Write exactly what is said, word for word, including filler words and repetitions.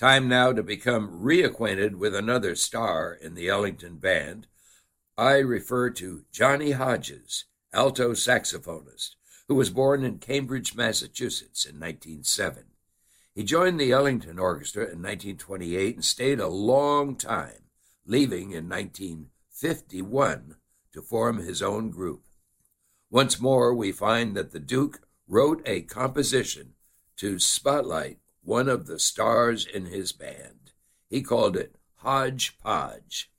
Time now to become reacquainted with another star in the Ellington Band. I refer to Johnny Hodges, alto saxophonist, who was born in Cambridge, Massachusetts in nineteen oh seven. He joined the Ellington Orchestra in nineteen twenty-eight and stayed a long time, leaving in nineteen fifty-one to form his own group. Once more, we find that the Duke wrote a composition to spotlight one of the stars in his band. He called it Hodge Podge.